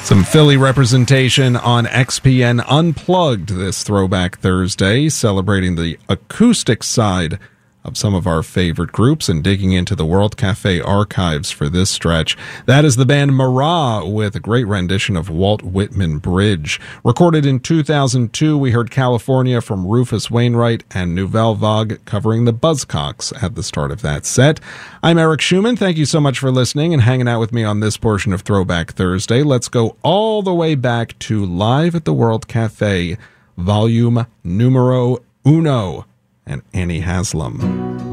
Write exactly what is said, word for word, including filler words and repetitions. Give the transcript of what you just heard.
Some Philly representation on X P N Unplugged this Throwback Thursday, celebrating the acoustic side of some of our favorite groups and digging into the World Cafe archives for this stretch. That is the band Marat with a great rendition of Walt Whitman Bridge. Recorded in two thousand two, we heard California from Rufus Wainwright and Nouvelle Vague covering the Buzzcocks at the start of that set. I'm Eric Schumann. Thank you so much for listening and hanging out with me on this portion of Throwback Thursday. Let's go all the way back to Live at the World Cafe, volume numero uno, and Annie Haslam.